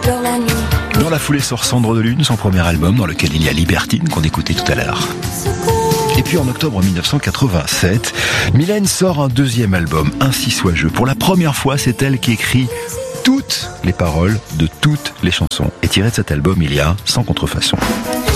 pleure la nuit. Dans la foulée sort Cendre de Lune, son premier album dans lequel il y a Libertine qu'on écoutait tout à l'heure. Et puis en octobre 1987, Mylène sort un deuxième album, Ainsi soit je. Pour la première fois, c'est elle qui écrit toutes les paroles de toutes les chansons. Et tiré de cet album, il y a Sans contrefaçon.